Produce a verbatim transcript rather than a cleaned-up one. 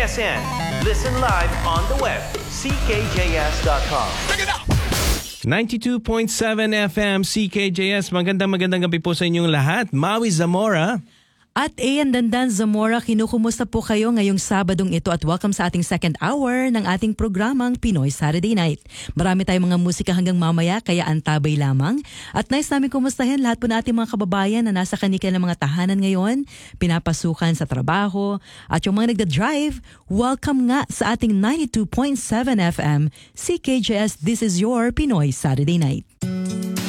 S N. Listen live on the web, c k j s dot com. ninety-two point seven F M C K J S. Magandang magandang gabi po sa inyong lahat. Maui Zamora. At Ian Dandan Zamora, kinukumusta po kayo ngayong Sabadong ito at welcome sa ating second hour ng ating programang Pinoy Saturday Night. Marami tayong mga musika hanggang mamaya kaya antabay lamang. At nice namin kumustahin lahat po nating mga kababayan na nasa kanilang mga tahanan ngayon, pinapasukan sa trabaho, at yung mga nagda-drive, welcome nga sa ating ninety-two point seven F M C K J S. This is your Pinoy Saturday Night.